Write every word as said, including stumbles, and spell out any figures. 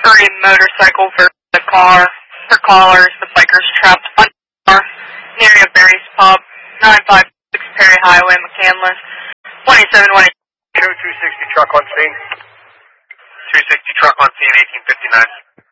three motorcycle for the car. For callers, the bikers trapped on the car near your Berry's Pub, nine five six Perry Highway, McCandless. one eight seven one eight. two sixty truck on scene. two sixty truck on scene, eighteen fifty-nine.